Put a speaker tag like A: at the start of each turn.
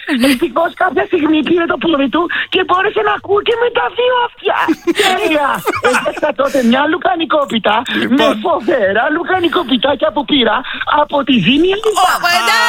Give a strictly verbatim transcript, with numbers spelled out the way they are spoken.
A: Ευτυχώς κάποια στιγμή πήρε το πλώρη του και μπόρεσε να ακούει και με τα δύο αυτιά. Τέλεια! Έφτιαξα τότε μια λουκανικόπιτα με φοβερά λουκανικοπιτάκια που πήρα από τη Ζήνη Ελίζα.